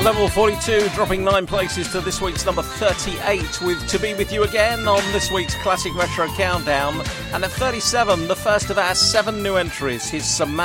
Level 42 dropping 9 places to this week's number 38 with To Be With You Again on this week's Classic Retro Countdown. And at 37, the first of our 7 new entries, his Samantha